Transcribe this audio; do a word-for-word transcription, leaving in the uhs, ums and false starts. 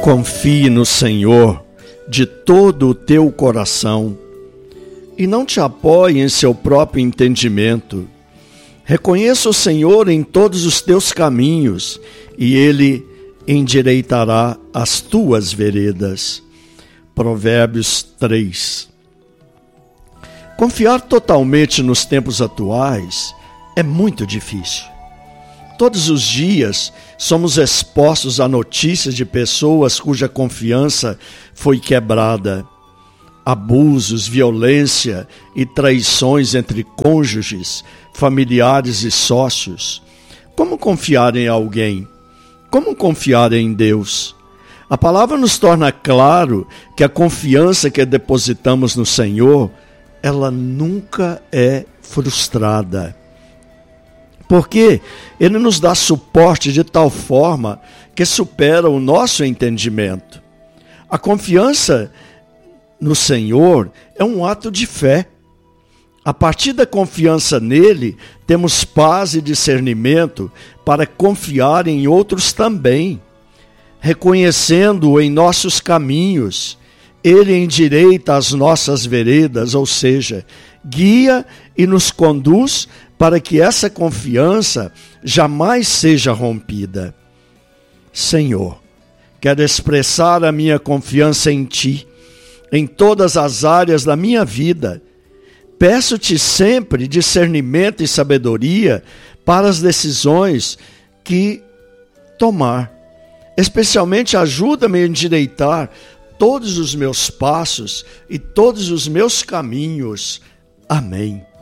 Confie no Senhor de todo o teu coração e não te apoie em seu próprio entendimento. Reconheça o Senhor em todos os teus caminhos e Ele endireitará as tuas veredas. Provérbios três. Confiar totalmente nos tempos atuais é muito difícil. Todos os dias somos expostos a notícias de pessoas cuja confiança foi quebrada. Abusos, violência e traições entre cônjuges, familiares e sócios. Como confiar em alguém? Como confiar em Deus? A palavra nos torna claro que a confiança que depositamos no Senhor, ela nunca é frustrada. Porque Ele nos dá suporte de tal forma que supera o nosso entendimento. A confiança no Senhor é um ato de fé. A partir da confiança nele, temos paz e discernimento para confiar em outros também. Reconhecendo-o em nossos caminhos, Ele endireita as nossas veredas, ou seja, guia e nos conduz para que essa confiança jamais seja rompida. Senhor, quero expressar a minha confiança em Ti, em todas as áreas da minha vida. Peço-te sempre discernimento e sabedoria para as decisões que tomar. Especialmente ajuda-me a endireitar todos os meus passos e todos os meus caminhos. Amém.